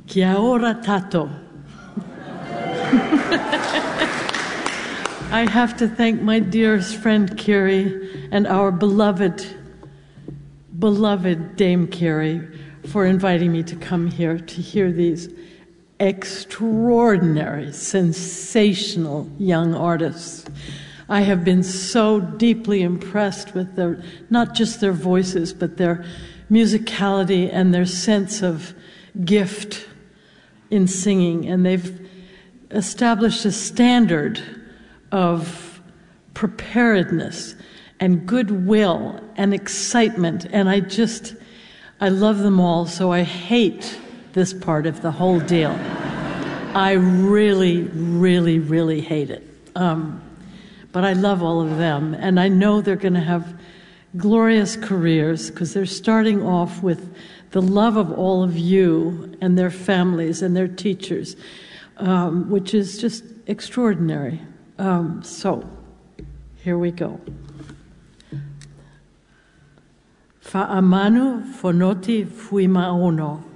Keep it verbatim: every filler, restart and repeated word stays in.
Kia ora tato. I have to thank my dearest friend Kiri and our beloved, beloved Dame Kiri for inviting me to come here to hear these extraordinary, sensational young artists. I have been so deeply impressed with their, not just their voices, but their musicality and their sense of gift in singing. And they've established a standard of preparedness and goodwill and excitement. And I just, I love them all, so I hate this part of the whole deal. I really, really, really hate it. Um, but I love all of them, and I know they're going to have glorious careers because they're starting off with the love of all of you and their families and their teachers, um, which is just extraordinary. Um, so, here we go. Fa'amanu fonoti fuima'ono.